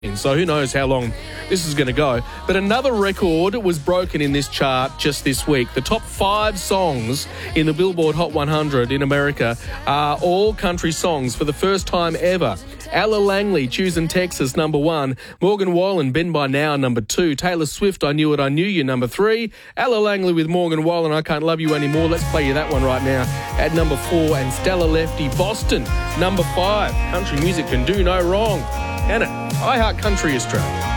So who knows how long this is going to go. But another record was broken in this chart just this week. The top 5 songs in the Billboard Hot 100 in America are all country songs for the first time ever. Ella Langley, Choosing Texas, number 1. Morgan Wallen, Been By Now, number 2. Taylor Swift, I Knew It, I Knew You, number 3. Ella Langley with Morgan Wallen, I Can't Love You Anymore. Let's play you that one right now at number 4. And Stella Lefty, Boston, number 5. Country music can do no wrong, can it? I Heart Country Australia.